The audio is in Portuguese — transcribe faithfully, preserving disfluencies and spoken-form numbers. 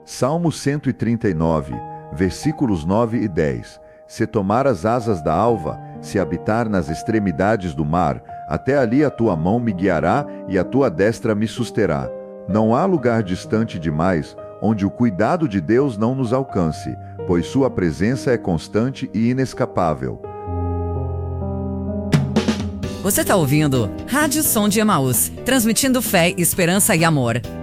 Salmo cento e trinta e nove, versículos nove e dez. Se tomar as asas da alva, se habitar nas extremidades do mar, até ali a tua mão me guiará e a tua destra me susterá. Não há lugar distante demais onde o cuidado de Deus não nos alcance, pois sua presença é constante e inescapável. Você está ouvindo Rádio Som de Emaús, transmitindo fé, esperança e amor.